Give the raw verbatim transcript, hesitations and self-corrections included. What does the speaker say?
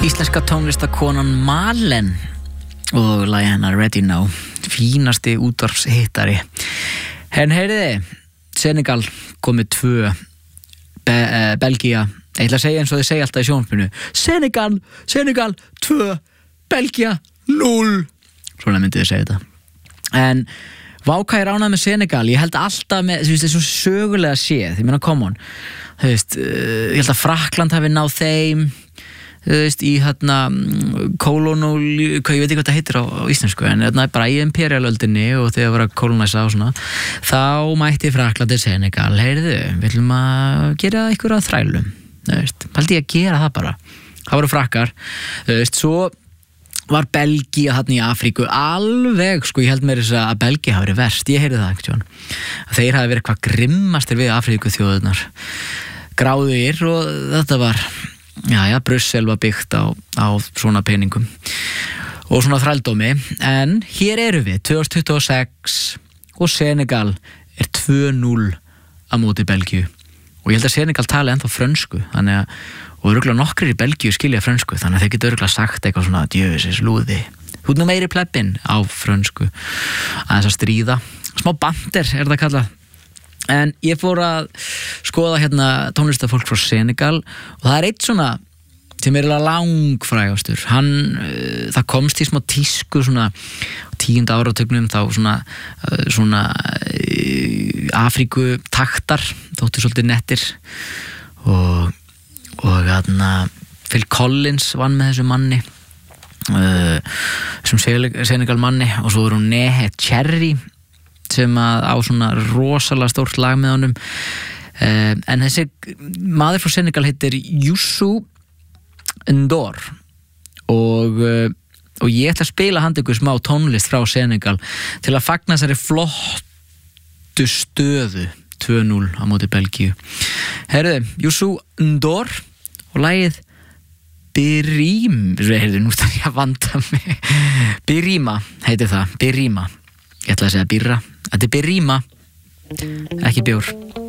Íslenska tónlistakonan Malen og lagið hennar Ready Now, fínasti útvarpshittari. En heyriði, Senegal komið tvö, Be uh, Belgía, ég ætla að segja eins og þið segja alltaf í sjónvarpinu, Senegal, Senegal, tvö, Belgía, núll. Svona myndið þið segja þetta. En váka ég ránað með Senegal, ég held alltaf með, þú veist, þessu sögulega séð, ég meina, come on, þú veist, uh, ég held að Frakkland hafi náð þeim, þú veist, í hérna kolónul, hvað ég veit ekki hvað það heitir á, á íslensku, en hérna bara í imperialöldinni og þegar það var að kolonæsa og svona, þá mætti Frakklandi Senegal, heyrðu, við ætlum að gera ykkur að þrælum, þú veist, pældi ég að gera það bara, það voru Frakkar, þú veist, svo var Belgía þarna í Afríku alveg, sko, ég held mér þess að Belgía hafi verið verst, ég heyrði það ekkert, þeir hafi verið hvað grimmastir við Afríku þjóðurnar, gráðugir og þetta var Já, já, Brussel var byggt á, á svona peningum og svona þrældómi, en hér eru við tvö þúsund tuttugu og sex og Senegal er tvö núll á móti Belgíu og ég held að Senegal tali ennþá frönsku, þannig að og örugglega nokkrir í Belgíu skilja frönsku, þannig að þeir geta örugglega sagt eitthvað svona djöfisins lúði, þú ert nú meiri plebbin á frönsku, aðeins að stríða, smá bandir er það kallað. En ég fór að skoða hérna tónlistafólk frá Senegal og það er eitt svona sem er langfrægastur. Hann, uh, það komst í smá tísku svona tíunda áratugnum þá svona, uh, svona uh, Afríku taktar, þóttu svolítið nettir og, og hérna Phil Collins vann með þessu manni, uh, þessum Senegal manni og svo er hún Nehe Cherry sem að á svona rosalega stórt lag með honum uh, en þessi maður frá Senegal heitir Youssou N'Dour og, uh, og ég ætla að spila hann ykkur smá tónlist frá Senegal til að fagna þessari flottu stöðu tvö núll á móti Belgíu. Herðu, Youssou N'Dour og lagið Birima, heyrðu, nú þarf ég að vanda mig Birima heitir það, Birima ég ætla að segja birra, þetta er Birima ekki bjór